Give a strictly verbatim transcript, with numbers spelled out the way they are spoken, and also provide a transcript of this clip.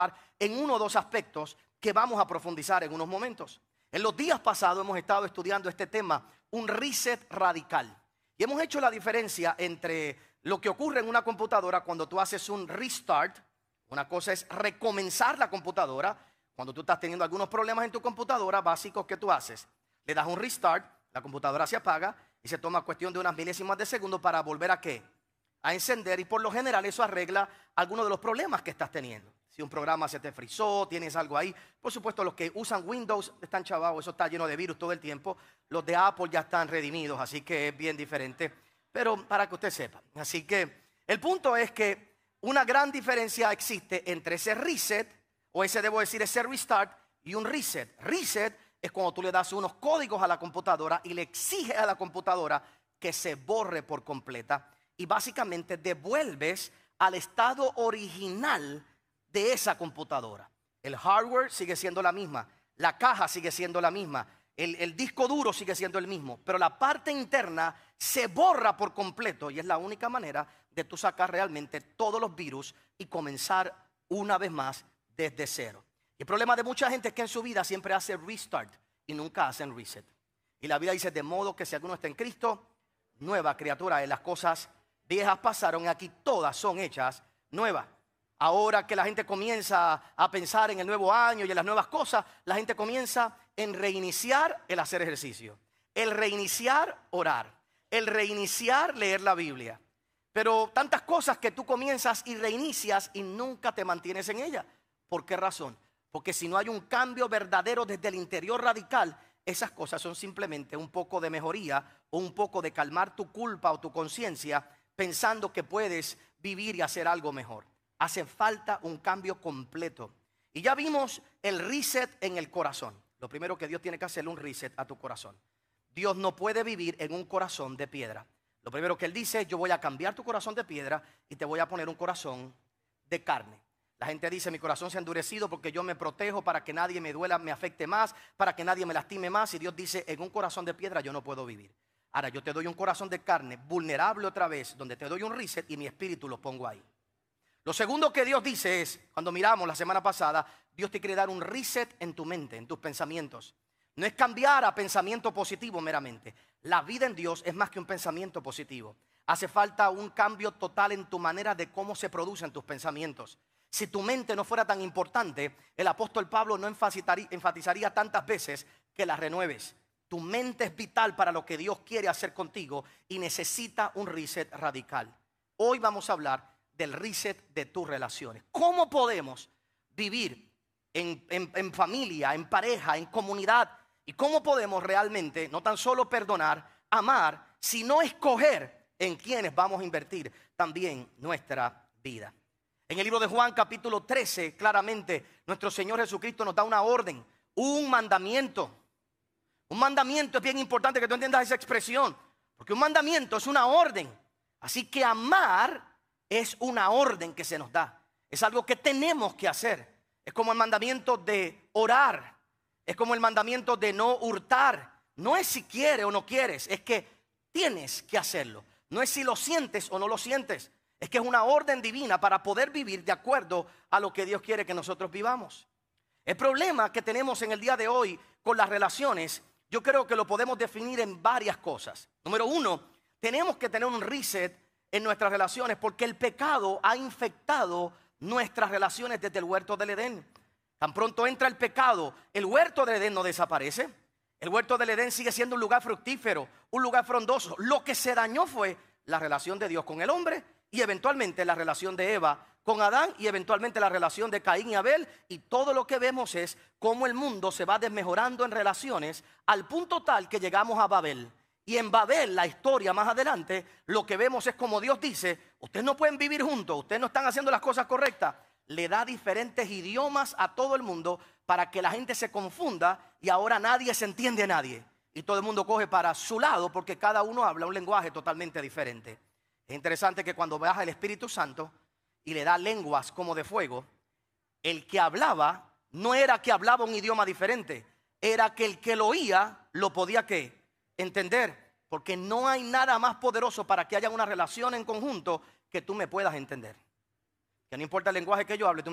en uno o dos aspectos que vamos a profundizar en unos momentos. En los días pasados hemos estado estudiando este tema, un reset radical. Y hemos hecho la diferencia entre lo que ocurre en una computadora cuando tú haces un restart. Una cosa es recomenzar la computadora. Cuando tú estás teniendo algunos problemas en tu computadora básicos, ¿qué tú haces? Le das un restart, la computadora se apaga y se toma cuestión de unas milésimas de segundo para volver a ¿qué? A encender, y por lo general eso arregla algunos de los problemas que estás teniendo. Si un programa se te frizó, tienes algo ahí. Por supuesto, los que usan Windows están chavados, eso está lleno de virus todo el tiempo. Los de Apple ya están redimidos, así que es bien diferente. Pero para que usted sepa. Así que el punto es que una gran diferencia existe entre ese reset, o ese debo decir ese restart, y un reset. Reset es cuando tú le das unos códigos a la computadora y le exiges a la computadora que se borre por completa. Y básicamente devuelves al estado original de esa computadora. El hardware sigue siendo la misma, la caja sigue siendo la misma, el, el disco duro sigue siendo el mismo, pero la parte interna se borra por completo, y es la única manera de tú sacar realmente todos los virus y comenzar una vez más desde cero. Y el problema de mucha gente es que en su vida siempre hace restart y nunca hacen reset. Y la Biblia dice, de modo que si alguno está en Cristo, nueva criatura es. Las cosas viejas pasaron y aquí todas son hechas nuevas. Ahora que la gente comienza a pensar en el nuevo año y en las nuevas cosas, la gente comienza en reiniciar el hacer ejercicio, el reiniciar orar, el reiniciar leer la Biblia. Pero tantas cosas que tú comienzas y reinicias y nunca te mantienes en ella. ¿Por qué razón? Porque si no hay un cambio verdadero desde el interior radical, esas cosas son simplemente un poco de mejoría o un poco de calmar tu culpa o tu conciencia pensando que puedes vivir y hacer algo mejor. Hace falta un cambio completo. Y ya vimos el reset en el corazón. Lo primero que Dios tiene que hacer es un reset a tu corazón. Dios no puede vivir en un corazón de piedra. Lo primero que Él dice es, yo voy a cambiar tu corazón de piedra y te voy a poner un corazón de carne. La gente dice, mi corazón se ha endurecido porque yo me protejo para que nadie me duela, me afecte más, para que nadie me lastime más. Y Dios dice, en un corazón de piedra yo no puedo vivir. Ahora yo te doy un corazón de carne, vulnerable otra vez, donde te doy un reset y mi espíritu lo pongo ahí. Lo segundo que Dios dice es, cuando miramos la semana pasada, Dios te quiere dar un reset en tu mente, en tus pensamientos. No es cambiar a pensamiento positivo meramente. La vida en Dios es más que un pensamiento positivo. Hace falta un cambio total en tu manera de cómo se producen tus pensamientos. Si tu mente no fuera tan importante, el apóstol Pablo no enfatizaría, enfatizaría tantas veces que la renueves. Tu mente es vital para lo que Dios quiere hacer contigo y necesita un reset radical. Hoy vamos a hablar del reset de tus relaciones. ¿Cómo podemos vivir en, en, en familia, en pareja, en comunidad? ¿Y cómo podemos realmente no tan solo perdonar, amar, sino escoger en quienes vamos a invertir también nuestra vida? En el libro de Juan capítulo trece, claramente nuestro Señor Jesucristo nos da una orden, un mandamiento. Un mandamiento, es bien importante que tú entiendas esa expresión, porque un mandamiento es una orden. Así que amar es una orden que se nos da. Es algo que tenemos que hacer. Es como el mandamiento de orar. Es como el mandamiento de no hurtar. No es si quieres o no quieres. Es que tienes que hacerlo. No es si lo sientes o no lo sientes. Es que es una orden divina para poder vivir de acuerdo a lo que Dios quiere que nosotros vivamos. El problema que tenemos en el día de hoy con las relaciones, yo creo que lo podemos definir en varias cosas. Número uno, tenemos que tener un reset en nuestras relaciones porque el pecado ha infectado nuestras relaciones desde el huerto del Edén. Tan pronto entra el pecado, el huerto del Edén no desaparece. El huerto del Edén sigue siendo un lugar fructífero, un lugar frondoso. Lo que se dañó fue la relación de Dios con el hombre y eventualmente la relación de Eva con Adán y eventualmente la relación de Caín y Abel. Y todo lo que vemos es cómo el mundo se va desmejorando en relaciones al punto tal que llegamos a Babel. Y en Babel, la historia más adelante, lo que vemos es como Dios dice, ustedes no pueden vivir juntos, ustedes no están haciendo las cosas correctas. Le da diferentes idiomas a todo el mundo para que la gente se confunda y ahora nadie se entiende a nadie. Y todo el mundo coge para su lado porque cada uno habla un lenguaje totalmente diferente. Es interesante que cuando baja el Espíritu Santo y le da lenguas como de fuego, el que hablaba no era que hablaba un idioma diferente, era que el que lo oía lo podía ¿qué? Entender, porque no hay nada más poderoso para que haya una relación en conjunto que tú me puedas entender. Que no importa el lenguaje que yo hable, tú